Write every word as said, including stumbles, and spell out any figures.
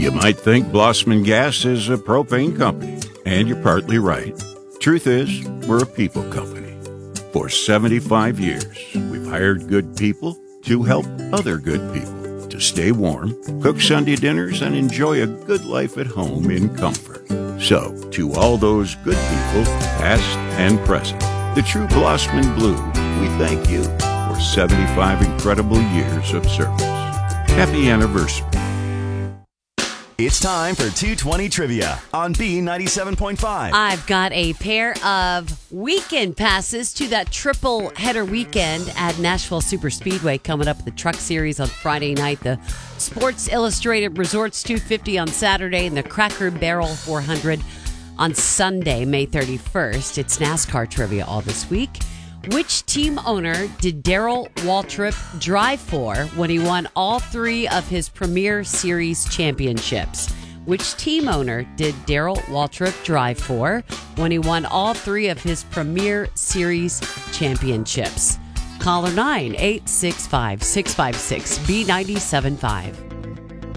You might think Blossman Gas is a propane company, and you're partly right. Truth is, we're a people company. For seventy-five years, we've hired good people to help other good people to stay warm, cook Sunday dinners, and enjoy a good life at home in comfort. So, to all those good people, past and present, the true Blossman Blue, we thank you for seventy-five incredible years of service. Happy anniversary. It's time for two twenty Trivia on B ninety-seven point five. I've got a pair of weekend passes to that triple header weekend at Nashville Super Speedway coming up at the Truck Series on Friday night, the Sports Illustrated Resorts two fifty on Saturday, and the Cracker Barrel four hundred on Sunday, May thirty-first. It's NASCAR trivia all this week. Which team owner did Darrell Waltrip drive for when he won all three of his Premier Series championships? Which team owner did Darrell Waltrip drive for when he won all three of his Premier Series championships? Caller nine eight six five, six five six, B nine seven five.